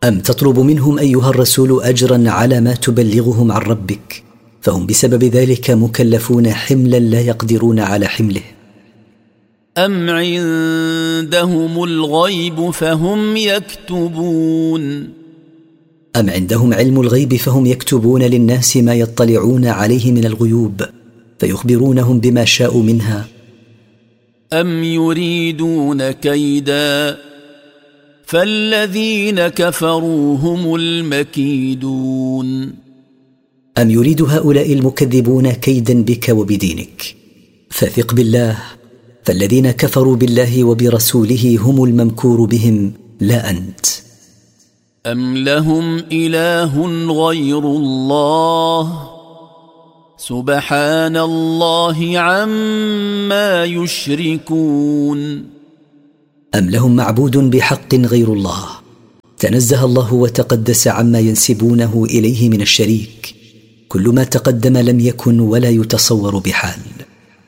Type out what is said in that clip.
أم تطلب منهم أيها الرسول أجرا على ما تبلغهم عن ربك، فهم بسبب ذلك مكلفون حملا لا يقدرون على حمله؟ أم عندهم الغيب فهم يكتبون أم عندهم علم الغيب فهم يكتبون للناس ما يطلعون عليه من الغيوب فيخبرونهم بما شاءوا منها؟ أم يريدون كيدا فالذين كفروا هم المكيدون أم يريد هؤلاء المكذبون كيدا بك وبدينك؟ فثق بالله، فالذين كفروا بالله وبرسوله هم الممكور بهم لا أنت. أم لهم إله غير الله سبحان الله عما يشركون أم لهم معبود بحق غير الله، تنزه الله وتقدس عما ينسبونه إليه من الشريك، كل ما تقدم لم يكن ولا يتصور بحال.